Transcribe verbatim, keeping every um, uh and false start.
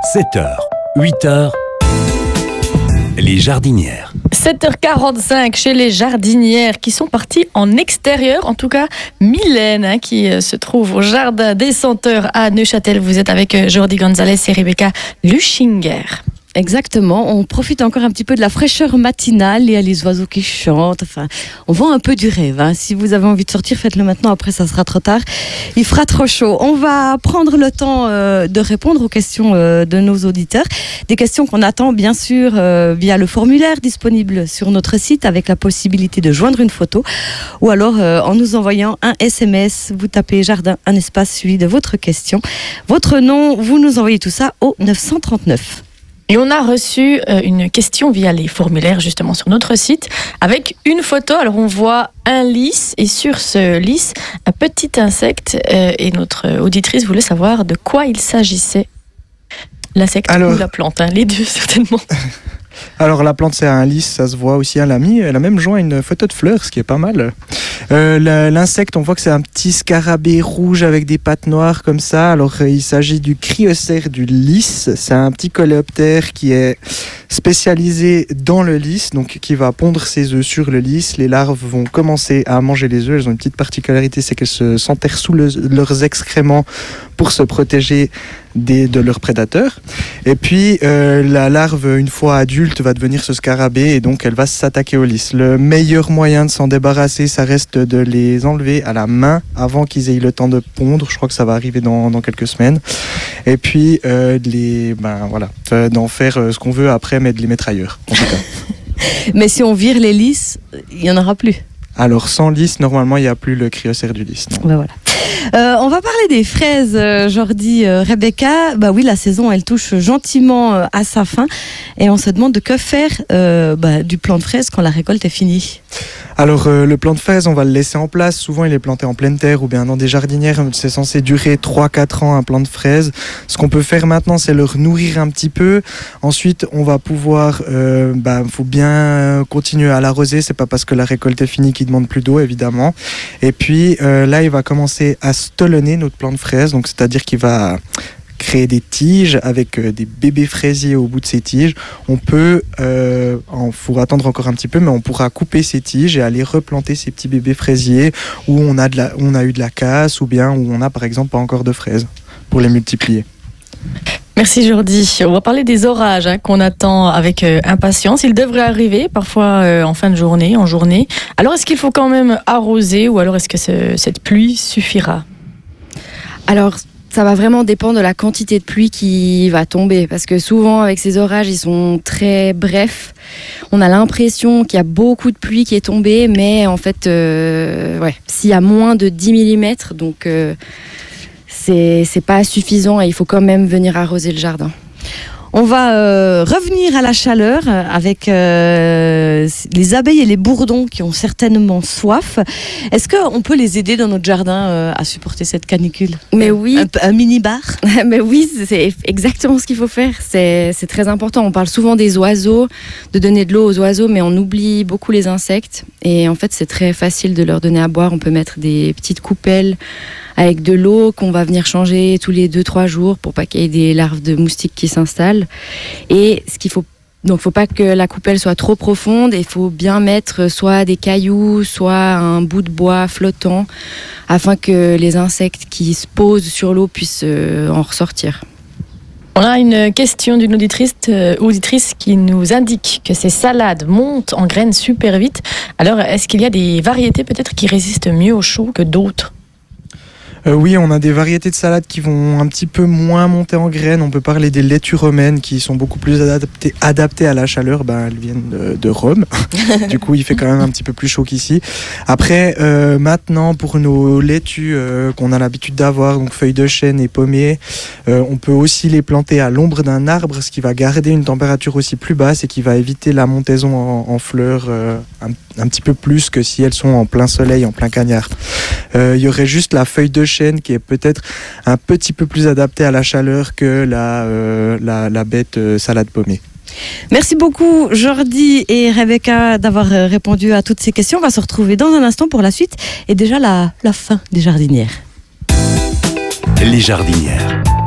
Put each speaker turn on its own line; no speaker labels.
sept heures, huit heures, les jardinières.
sept heures quarante-cinq chez les jardinières qui sont parties en extérieur. En tout cas, Mylène hein, qui euh, se trouve au Jardin des Senteurs à Neuchâtel. Vous êtes avec euh, Jordi Gonzalez et Rebecca Luschinger.
Exactement, on profite encore un petit peu de la fraîcheur matinale. Il y a les oiseaux qui chantent, enfin, on vend un peu du rêve. Hein. Si vous avez envie de sortir, faites-le maintenant, après ça sera trop tard. Il fera trop chaud. On va prendre le temps euh, de répondre aux questions euh, de nos auditeurs. Des questions qu'on attend bien sûr euh, via le formulaire disponible sur notre site avec la possibilité de joindre une photo ou alors euh, en nous envoyant un S M S. Vous tapez jardin, un espace suivi de votre question. Votre nom, vous nous envoyez tout ça au neuf cent trente-neuf.
Et on a reçu euh, une question via les formulaires justement sur notre site avec une photo. Alors on voit un lys et sur ce lys, un petit insecte euh, et notre auditrice voulait savoir de quoi il s'agissait. L'insecte
Alors...
ou la plante, hein, les deux certainement.
Alors la plante c'est un lys, ça se voit aussi, hein, l'ami. Elle a même joint une photo de fleurs, ce qui est pas mal. Euh, L'insecte, on voit que c'est un petit scarabée rouge avec des pattes noires comme ça. Alors euh, il s'agit du Cryocère du lys. C'est un petit coléoptère qui est spécialisé dans le lys, donc qui va pondre ses œufs sur le lys. Les larves vont commencer à manger les œufs. Elles ont une petite particularité, c'est qu'elles se s'enterrent sous le, leurs excréments pour se protéger des, de leurs prédateurs. Et puis euh, la larve, une fois adulte, va devenir ce scarabée et donc elle va s'attaquer au lys. Le meilleur moyen de s'en débarrasser, ça reste de les enlever à la main avant qu'ils aient le temps de pondre. Je crois que ça va arriver dans, dans quelques semaines. Et puis euh, de les, ben voilà, d'en faire ce qu'on veut après, mais de les mettre ailleurs. En tout cas.
Mais si on vire les lys, il n'y en aura plus.
Alors sans lys, normalement, il n'y a plus le Cryocère du lys. Non.
Ben voilà. Euh, on va parler des fraises, euh, Jordi, euh, Rebecca. Bah oui, la saison, elle touche gentiment euh, à sa fin. Et on se demande de que faire euh, bah, du plant de fraise quand la récolte est finie.
Alors euh, le plant de fraise, on va le laisser en place. Souvent il est planté en pleine terre ou bien dans des jardinières. C'est censé durer trois à quatre ans un plant de fraise. Ce qu'on peut faire maintenant, c'est le nourrir un petit peu. Ensuite on va pouvoir, euh, bah, faut bien continuer à l'arroser. C'est pas parce que la récolte est finie qu'il demande plus d'eau évidemment. Et puis euh, là il va commencer à stolonner notre plant de fraise. Donc c'est-à-dire qu'il va créer des tiges avec euh, des bébés fraisiers au bout de ces tiges. On peut, euh, il faut attendre encore un petit peu, mais on pourra couper ces tiges et aller replanter ces petits bébés fraisiers où on a, de la, on a eu de la casse ou bien où on a par exemple pas encore de fraises pour les multiplier.
Merci Jordi. On va parler des orages hein, qu'on attend avec euh, impatience. Ils devraient arriver parfois euh, en fin de journée, en journée. Alors est-ce qu'il faut quand même arroser ou alors est-ce que ce, cette pluie suffira?
Alors ça va vraiment dépendre de la quantité de pluie qui va tomber. Parce que souvent, avec ces orages, ils sont très brefs. On a l'impression qu'il y a beaucoup de pluie qui est tombée. Mais en fait, euh, ouais, s'il y a moins de dix millimètres, donc euh, c'est, c'est pas suffisant et il faut quand même venir arroser le jardin.
On va euh, revenir à la chaleur avec euh, les abeilles et les bourdons qui ont certainement soif. Est-ce qu'on peut les aider dans notre jardin euh, à supporter cette canicule?
Mais oui.
Un, un mini-bar?
Mais oui, c'est exactement ce qu'il faut faire. C'est, c'est très important. On parle souvent des oiseaux, de donner de l'eau aux oiseaux, mais on oublie beaucoup les insectes. Et en fait, c'est très facile de leur donner à boire. On peut mettre des petites coupelles avec de l'eau qu'on va venir changer tous les deux trois jours pour pas qu'il y ait des larves de moustiques qui s'installent. Et ce qu'il faut, donc faut pas que la coupelle soit trop profonde. Il faut bien mettre soit des cailloux, soit un bout de bois flottant, afin que les insectes qui se posent sur l'eau puissent en ressortir.
On a une question d'une auditrice, euh, auditrice qui nous indique que ces salades montent en graines super vite. Alors, est-ce qu'il y a des variétés peut-être qui résistent mieux au chaud que d'autres ?
Euh, oui, on a des variétés de salades qui vont un petit peu moins monter en graines. On peut parler des laitues romaines qui sont beaucoup plus adaptées, adaptées à la chaleur. Ben, elles viennent de, de Rome. Du coup, il fait quand même un petit peu plus chaud qu'ici. Après, euh, maintenant, pour nos laitues euh, qu'on a l'habitude d'avoir, donc feuilles de chêne et pommiers, euh, on peut aussi les planter à l'ombre d'un arbre, ce qui va garder une température aussi plus basse et qui va éviter la montaison en, en fleurs euh, un, un petit peu plus que si elles sont en plein soleil, en plein cagnard. Euh, il y aurait juste la feuille de chêne qui est peut-être un petit peu plus adaptée à la chaleur que la, euh, la, la bête euh, salade pommée.
Merci beaucoup Jordi et Rebecca d'avoir répondu à toutes ces questions. On va se retrouver dans un instant pour la suite et déjà la, la fin des jardinières.
Les jardinières.